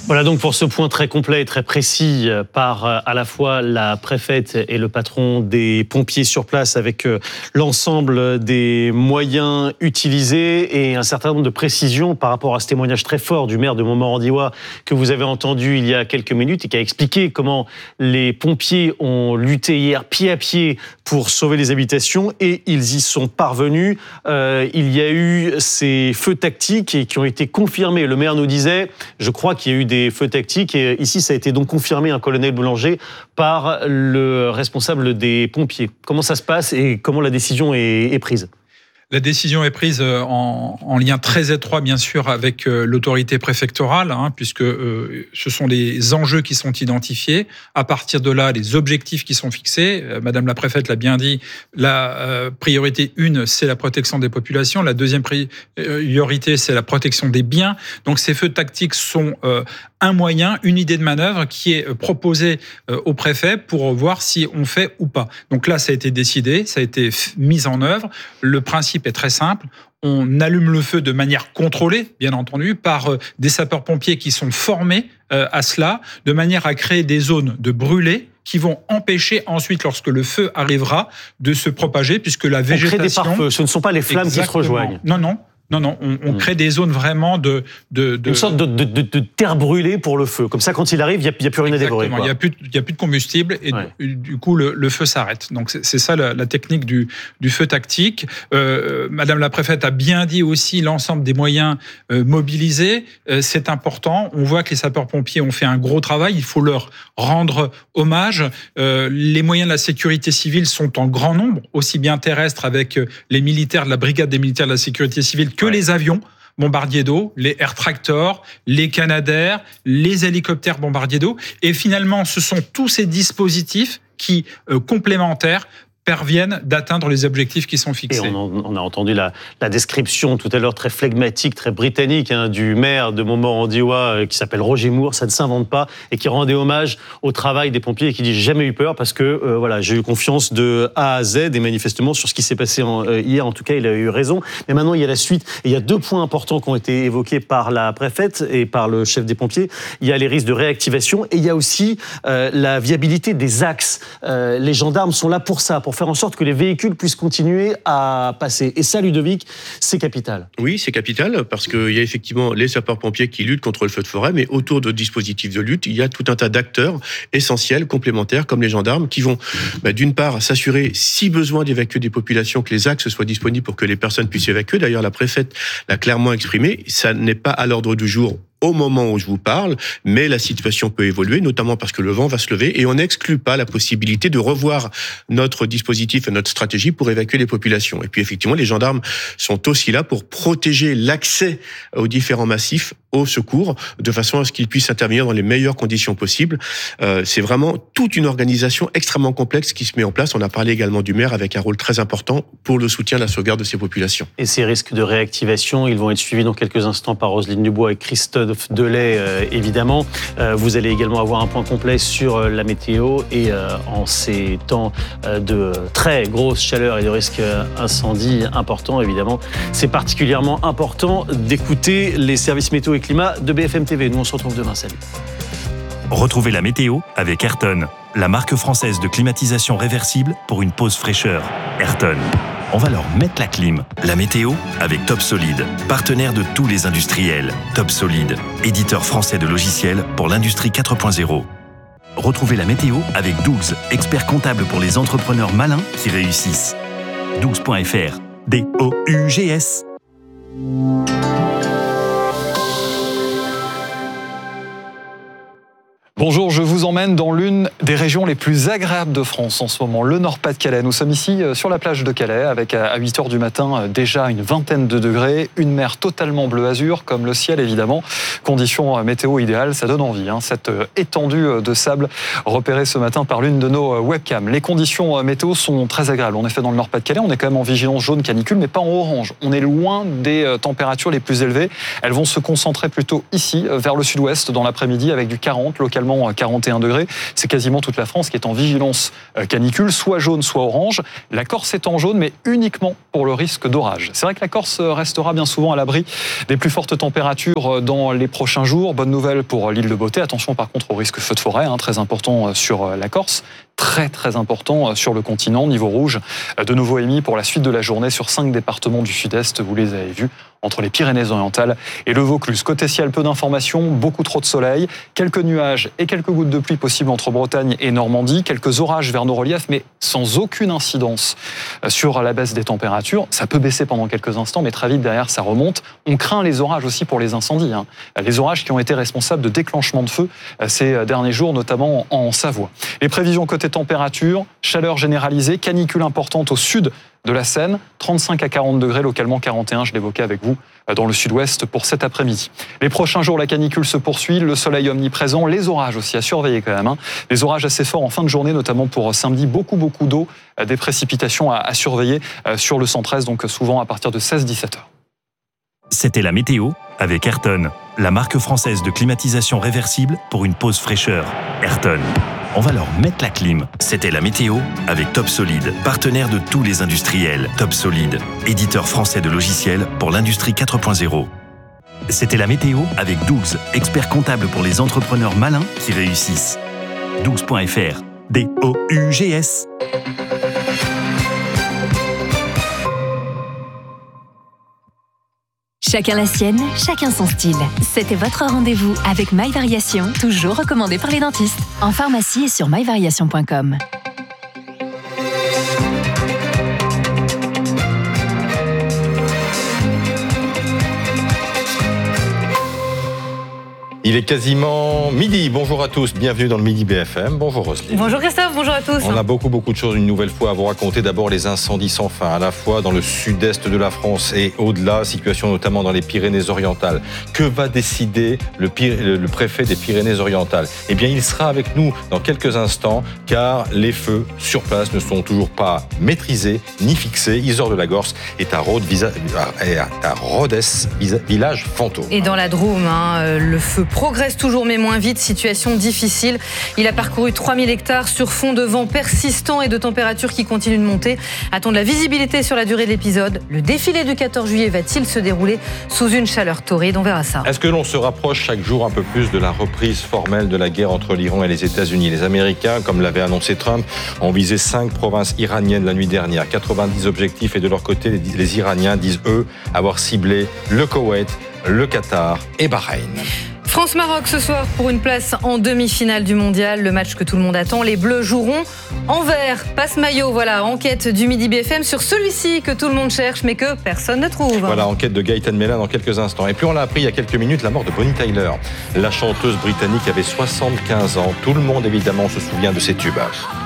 Voilà donc pour ce point très complet et très précis par à la fois la préfète et le patron des pompiers sur place avec l'ensemble des moyens utilisés et un certain nombre de précisions par rapport à ce témoignage très fort du maire de Montmorendigois que vous avez entendu il y a quelques minutes et qui a expliqué comment les pompiers ont lutté hier pied à pied pour sauver les habitations et ils y sont parvenus. Il y a eu ces feux tactiques qui ont été confirmés. Le maire nous disait, je crois qu'il y a eu des feux tactiques et ici ça a été donc confirmé, un colonel Boulanger, par le responsable des pompiers. Comment ça se passe et comment la décision est prise ? La décision est prise en lien très étroit, bien sûr, avec l'autorité préfectorale, puisque ce sont les enjeux qui sont identifiés. À partir de là, les objectifs qui sont fixés. Madame la préfète l'a bien dit, la priorité 1, c'est la protection des populations. La deuxième priorité, c'est la protection des biens. Donc ces feux tactiques sont un moyen, une idée de manœuvre qui est proposée au préfet pour voir si on fait ou pas. Donc là, ça a été décidé, ça a été mis en œuvre. Le principe est très simple. On allume le feu de manière contrôlée, bien entendu, par des sapeurs-pompiers qui sont formés à cela, de manière à créer des zones de brûlés qui vont empêcher ensuite, lorsque le feu arrivera, de se propager, puisque la végétation... On crée des pare-feux, ce ne sont pas les flammes qui se rejoignent. Non, on crée des zones vraiment de... Une sorte de terre brûlée pour le feu. Comme ça, quand il arrive, il n'y a plus rien à dévorer. Il n'y a plus de combustible et du coup, le feu s'arrête. Donc, c'est ça la technique du feu tactique. Madame la préfète a bien dit aussi l'ensemble des moyens mobilisés. C'est important. On voit que les sapeurs-pompiers ont fait un gros travail. Il faut leur rendre hommage. Les moyens de la sécurité civile sont en grand nombre, aussi bien terrestres avec les militaires de la brigade des militaires de la sécurité civile que les avions bombardiers d'eau, les air tractors, les Canadair, les hélicoptères bombardiers d'eau. Et finalement, ce sont tous ces dispositifs qui, complémentaires, parviennent d'atteindre les objectifs qui sont fixés. Et on a entendu la description tout à l'heure très flegmatique, très britannique du maire de Montmorendigois qui s'appelle Roger Moore, ça ne s'invente pas, et qui rendait hommage au travail des pompiers et qui dit « j'ai jamais eu peur parce que j'ai eu confiance de A à Z » et manifestement sur ce qui s'est passé hier, en tout cas, il a eu raison. Mais maintenant, il y a la suite. Et il y a 2 points importants qui ont été évoqués par la préfète et par le chef des pompiers. Il y a les risques de réactivation et il y a aussi la viabilité des axes. Les gendarmes sont là pour ça, pour faire en sorte que les véhicules puissent continuer à passer. Et ça, Ludovic, c'est capital. Oui, c'est capital, parce qu'il y a effectivement les sapeurs-pompiers qui luttent contre le feu de forêt, mais autour de dispositifs de lutte, il y a tout un tas d'acteurs essentiels, complémentaires, comme les gendarmes, qui vont, d'une part, s'assurer, si besoin d'évacuer des populations, que les axes soient disponibles pour que les personnes puissent évacuer. D'ailleurs, la préfète l'a clairement exprimé, ça n'est pas à l'ordre du jour au moment où je vous parle, mais la situation peut évoluer, notamment parce que le vent va se lever, et on n'exclut pas la possibilité de revoir notre dispositif et notre stratégie pour évacuer les populations. Et puis effectivement, les gendarmes sont aussi là pour protéger l'accès aux différents massifs, au secours, de façon à ce qu'ils puissent intervenir dans les meilleures conditions possibles. C'est vraiment toute une organisation extrêmement complexe qui se met en place. On a parlé également du maire avec un rôle très important pour le soutien à la sauvegarde de ces populations. Et ces risques de réactivation, ils vont être suivis dans quelques instants par Roselyne Dubois et Christophe Delay, évidemment. Vous allez également avoir un point complet sur la météo et en ces temps de très grosse chaleur et de risque incendie important, évidemment, c'est particulièrement important d'écouter les services météo et climat de BFM TV. Nous, on se retrouve demain. Salut. Retrouvez la météo avec Ayrton, la marque française de climatisation réversible pour une pause fraîcheur. Ayrton. On va leur mettre la clim. La météo avec Top Solid, partenaire de tous les industriels. Top Solid, éditeur français de logiciels pour l'industrie 4.0. Retrouvez la météo avec Dougs, expert comptable pour les entrepreneurs malins qui réussissent. Dougs.fr. D-O-U-G-S. Bonjour, je vous emmène dans l'une des régions les plus agréables de France en ce moment, le Nord-Pas-de-Calais. Nous sommes ici sur la plage de Calais avec à 8h du matin déjà une vingtaine de degrés, une mer totalement bleu azur comme le ciel évidemment. Conditions météo idéales, ça donne envie, cette étendue de sable repérée ce matin par l'une de nos webcams. Les conditions météo sont très agréables. En effet, dans le Nord-Pas-de-Calais, on est quand même en vigilance jaune canicule, mais pas en orange. On est loin des températures les plus élevées. Elles vont se concentrer plutôt ici, vers le sud-ouest, dans l'après-midi avec du 40, localement 41 21 degrés. C'est quasiment toute la France qui est en vigilance canicule, soit jaune, soit orange. La Corse est en jaune, mais uniquement pour le risque d'orage. C'est vrai que la Corse restera bien souvent à l'abri des plus fortes températures dans les prochains jours. Bonne nouvelle pour l'île de Beauté. Attention par contre au risque feu de forêt, très important sur la Corse. Très très important sur le continent, niveau rouge, de nouveau émis pour la suite de la journée sur 5 départements du sud-est, vous les avez vus, entre les Pyrénées-Orientales et le Vaucluse. Côté ciel, peu d'informations, beaucoup trop de soleil, quelques nuages et quelques gouttes de pluie possibles entre Bretagne et Normandie, quelques orages vers nos reliefs, mais sans aucune incidence sur la baisse des températures. Ça peut baisser pendant quelques instants, mais très vite derrière ça remonte. On craint les orages aussi pour les incendies, les orages qui ont été responsables de déclenchement de feu ces derniers jours, notamment en Savoie. Les prévisions côté température, chaleur généralisée, canicule importante au sud de la Seine, 35 à 40 degrés, localement 41, je l'évoquais avec vous, dans le sud-ouest pour cet après-midi. Les prochains jours, la canicule se poursuit, le soleil omniprésent, les orages aussi à surveiller quand même. Les orages assez forts en fin de journée, notamment pour samedi, beaucoup d'eau, des précipitations à surveiller sur le 113, donc souvent à partir de 16-17 heures. C'était la météo avec Ayrton, la marque française de climatisation réversible pour une pause fraîcheur. Ayrton, on va leur mettre la clim. C'était la météo avec Top Solid, partenaire de tous les industriels. Top Solid, éditeur français de logiciels pour l'industrie 4.0. C'était la météo avec Dougs, expert comptable pour les entrepreneurs malins qui réussissent. Dougs.fr, D-O-U-G-S. Chacun la sienne, chacun son style. C'était votre rendez-vous avec MyVariation, toujours recommandé par les dentistes. En pharmacie et sur myvariation.com. Il est quasiment midi. Bonjour à tous, bienvenue dans le Midi BFM. Bonjour Roselyne. Bonjour Christophe, bonjour à tous. On a beaucoup de choses une nouvelle fois à vous raconter. D'abord les incendies sans fin, à la fois dans le sud-est de la France et au-delà, situation notamment dans les Pyrénées-Orientales. Que va décider le préfet des Pyrénées-Orientales ? Eh bien, il sera avec nous dans quelques instants, car les feux sur place ne sont toujours pas maîtrisés ni fixés. Isor de la Gorse est à Rhodes, village fantôme. Et dans la Drôme, le feu progresse toujours mais moins vite, situation difficile. Il a parcouru 3000 hectares sur fond de vent persistant et de températures qui continuent de monter. A-t-on de la visibilité sur la durée de l'épisode ? Le défilé du 14 juillet va-t-il se dérouler sous une chaleur torride ? On verra ça. Est-ce que l'on se rapproche chaque jour un peu plus de la reprise formelle de la guerre entre l'Iran et les États-Unis ? Les Américains, comme l'avait annoncé Trump, ont visé 5 provinces iraniennes la nuit dernière. 90 objectifs et de leur côté, les Iraniens disent, eux, avoir ciblé le Koweït, le Qatar et Bahreïn. France-Maroc ce soir pour une place en demi-finale du mondial. Le match que tout le monde attend. Les Bleus joueront en vert. Passe-maillot, voilà, enquête du Midi BFM sur celui-ci que tout le monde cherche mais que personne ne trouve. Voilà, enquête de Gaëtan Mella dans quelques instants. Et puis on l'a appris il y a quelques minutes, la mort de Bonnie Tyler. La chanteuse britannique avait 75 ans. Tout le monde évidemment se souvient de ses tubes.